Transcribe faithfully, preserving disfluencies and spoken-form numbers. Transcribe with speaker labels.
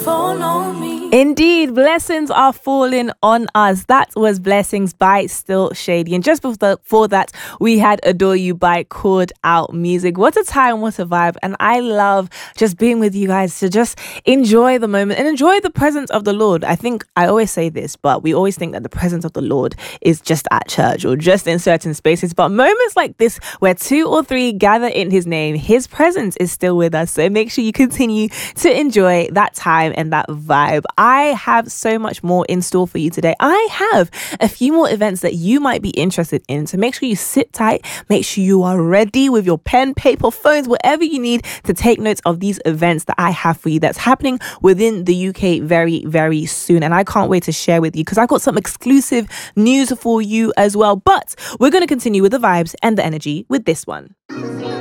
Speaker 1: Follow me. Indeed, blessings are falling on us. That was Blessings by Still Shady. And just before that, we had Adore You by Chord Out Music. What a time, what a vibe. And I love just being with you guys to just enjoy the moment and enjoy the presence of the Lord. I think I always say this, but we always think that the presence of the Lord is just at church or just in certain spaces. But moments like this, where two or three gather in his name, his presence is still with us. So make sure you continue to enjoy that time and that vibe. I have so much more in store for you today. I have a few more events that you might be interested in. So make sure you sit tight. Make sure you are ready with your pen, paper, phones, whatever you need to take notes of these events that I have for you that's happening within the U K very, very soon. And I can't wait to share with you because I've got some exclusive news for you as well. But we're going to continue with the vibes and the energy with this one.